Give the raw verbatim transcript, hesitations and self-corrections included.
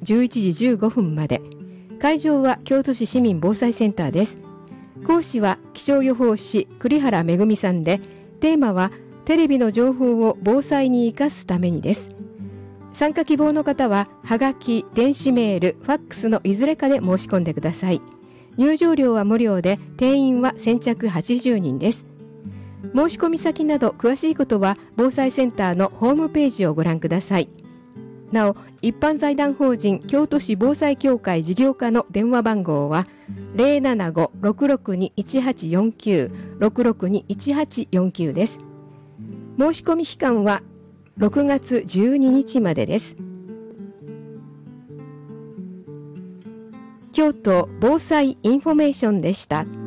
じゅういちじじゅうごふんまで。会場は京都市市民防災センターです。講師は気象予報士栗原めさんで、テーマはテレビの情報を防災に生かすためにです。参加希望の方ははがき、電子メール、ファックスのいずれかで申し込んでください。入場料は無料で、定員は先着はちじゅうにんです。申し込み先など詳しいことは防災センターのホームページをご覧ください。なお、一般財団法人京都市防災協会事業課の電話番号は ゼロななご ろくろくに いちはちよんきゅう ろくろくに いちはちよんきゅう です。申し込み期間はろくがつじゅうににちまでです。京都防災インフォメーションでした。